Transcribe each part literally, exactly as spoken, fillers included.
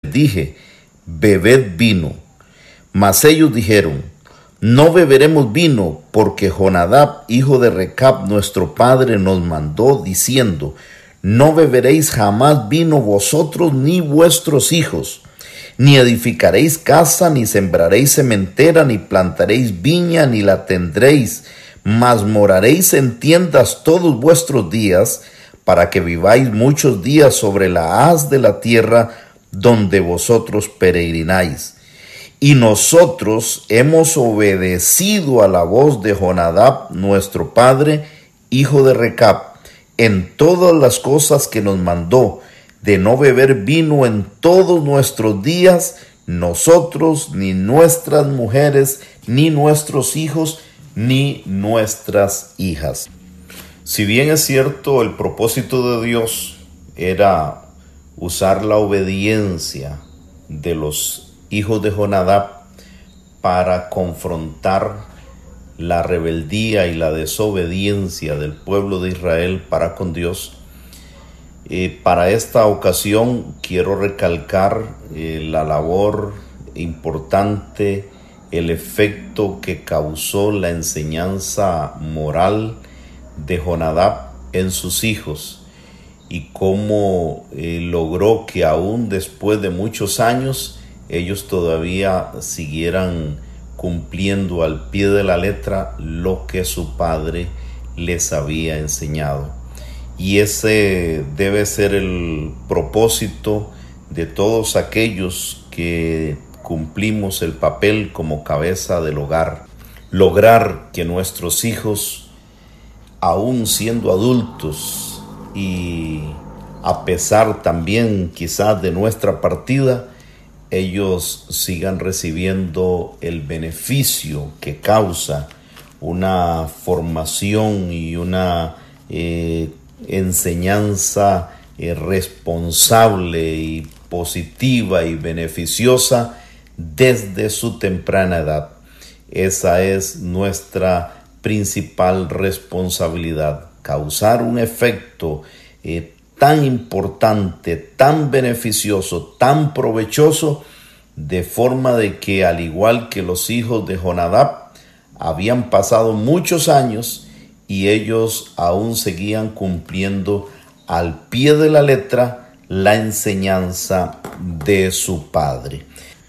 dije: bebed vino. Mas ellos dijeron: no beberemos vino, porque Jonadab, hijo de Recab, nuestro padre, nos mandó, diciendo: no beberéis jamás vino vosotros ni vuestros hijos, ni edificaréis casa, ni sembraréis sementera, ni plantaréis viña, ni la tendréis, mas moraréis en tiendas todos vuestros días, para que viváis muchos días sobre la haz de la tierra donde vosotros peregrináis. Y nosotros hemos obedecido a la voz de Jonadab, nuestro padre, hijo de Recab, en todas las cosas que nos mandó, de no beber vino en todos nuestros días, nosotros, ni nuestras mujeres, ni nuestros hijos, ni nuestras hijas. Si bien es cierto, el propósito de Dios era usar la obediencia de los hijos de Jonadab para confrontar la rebeldía y la desobediencia del pueblo de Israel para con Dios, eh, para esta ocasión quiero recalcar eh, la labor importante, el efecto que causó la enseñanza moral de Jonadab en sus hijos, y cómo eh, logró que aún después de muchos años ellos todavía siguieran cumpliendo al pie de la letra lo que su padre les había enseñado. Y ese debe ser el propósito de todos aquellos que cumplimos el papel como cabeza del hogar. Lograr que nuestros hijos, aún siendo adultos y a pesar también quizás de nuestra partida, ellos sigan recibiendo el beneficio que causa una formación y una eh, enseñanza eh, responsable y positiva y beneficiosa desde su temprana edad. Esa es nuestra principal responsabilidad, causar un efecto eh, tan importante, tan beneficioso, tan provechoso, de forma de que, al igual que los hijos de Jonadab, habían pasado muchos años y ellos aún seguían cumpliendo al pie de la letra la enseñanza de su padre.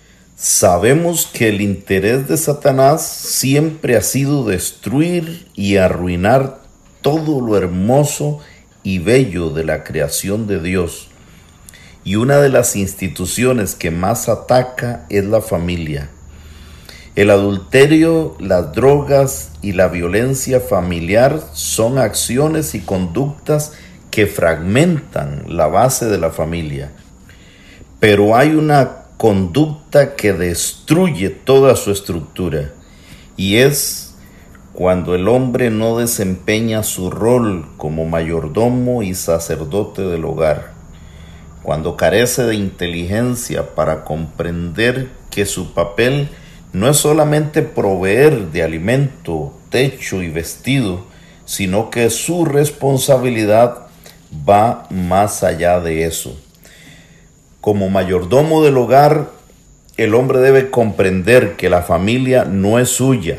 Sabemos que el interés de Satanás siempre ha sido destruir y arruinar todo lo hermoso y bello de la creación de Dios, y una de las instituciones que más ataca es la familia. El adulterio, las drogas y la violencia familiar son acciones y conductas que fragmentan la base de la familia, pero hay una conducta que destruye toda su estructura, y es cuando el hombre no desempeña su rol como mayordomo y sacerdote del hogar, cuando carece de inteligencia para comprender que su papel no es solamente proveer de alimento, techo y vestido, sino que su responsabilidad va más allá de eso. Como mayordomo del hogar, el hombre debe comprender que la familia no es suya,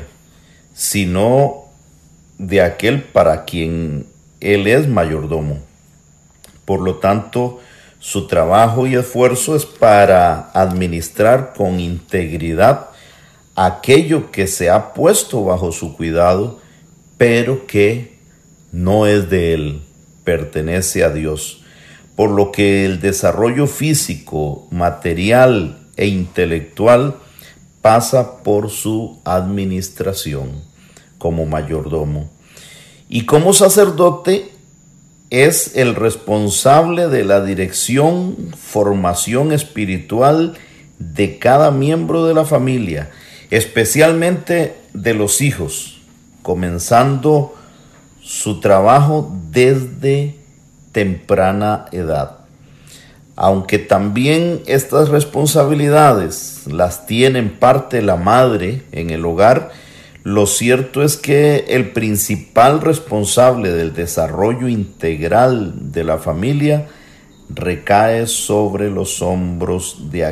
sino de aquel para quien él es mayordomo. Por lo tanto, su trabajo y esfuerzo es para administrar con integridad aquello que se ha puesto bajo su cuidado, pero que no es de él, pertenece a Dios. Por lo que el desarrollo físico, material e intelectual pasa por su administración como mayordomo. Y como sacerdote es el responsable de la dirección, formación espiritual de cada miembro de la familia, especialmente de los hijos, comenzando su trabajo desde temprana edad. Aunque también estas responsabilidades las tiene en parte la madre en el hogar, lo cierto es que el principal responsable del desarrollo integral de la familia recae sobre los hombros de